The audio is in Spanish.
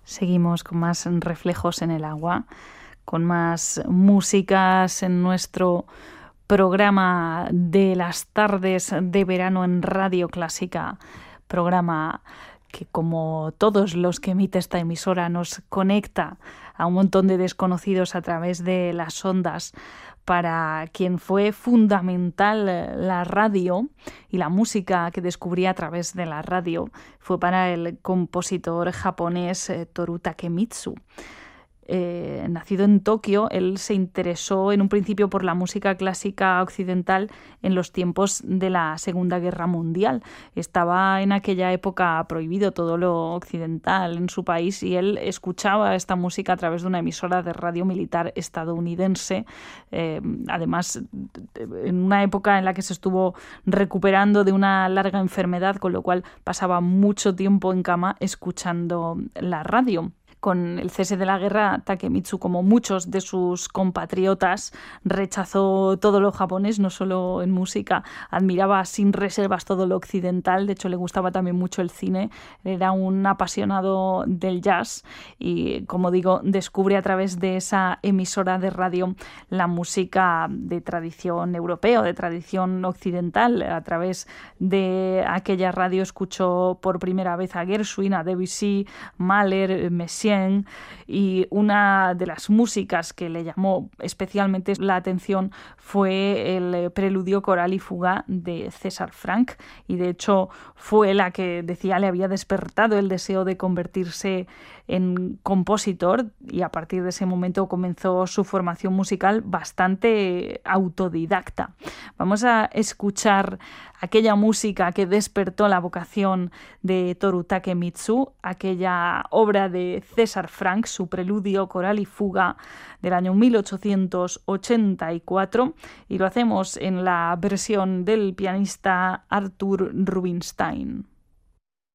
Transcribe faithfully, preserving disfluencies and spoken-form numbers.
Seguimos con más reflejos en el agua, con más músicas en nuestro programa de las tardes de verano en Radio Clásica, programa que, como todos los que emite esta emisora, nos conecta a un montón de desconocidos a través de las ondas. Para quien fue fundamental la radio y la música que descubría a través de la radio fue para el compositor japonés eh, Toru Takemitsu. Eh, nacido en Tokio, él se interesó en un principio por la música clásica occidental en los tiempos de la Segunda Guerra Mundial. Estaba en aquella época prohibido todo lo occidental en su país y él escuchaba esta música a través de una emisora de radio militar estadounidense, eh, además en una época en la que se estuvo recuperando de una larga enfermedad, con lo cual pasaba mucho tiempo en cama escuchando la radio. Con el cese de la guerra, Takemitsu, como muchos de sus compatriotas, rechazó todo lo japonés, no solo en música, admiraba sin reservas todo lo occidental, de hecho le gustaba también mucho el cine, era un apasionado del jazz y, como digo, descubre a través de esa emisora de radio la música de tradición europea, de tradición occidental. A través de aquella radio escuchó por primera vez a Gershwin, a Debussy, Mahler, Messiaen, y una de las músicas que le llamó especialmente la atención fue el preludio coral y fuga de César Franck, y de hecho fue la que decía le había despertado el deseo de convertirse en compositor, y a partir de ese momento comenzó su formación musical bastante autodidacta. Vamos a escuchar aquella música que despertó la vocación de Toru Takemitsu, aquella obra de César Franck, su preludio coral y fuga del año mil ochocientos ochenta y cuatro, y lo hacemos en la versión del pianista Arthur Rubinstein.